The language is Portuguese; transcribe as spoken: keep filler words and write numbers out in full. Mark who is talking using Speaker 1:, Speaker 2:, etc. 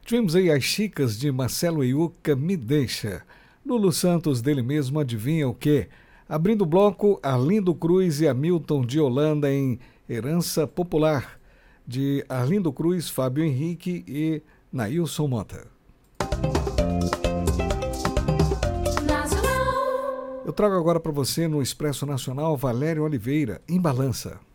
Speaker 1: Tivemos aí As Chicas de Marcelo Eiuca, Me Deixa. Lulu Santos, dele mesmo, Adivinha o Quê? Abrindo o bloco, Arlindo Cruz e Hamilton de Holanda em Herança Popular, de Arlindo Cruz, Fábio Henrique e Nailson Mota. Eu trago agora para você no Expresso Nacional Valério Oliveira, Em Balança.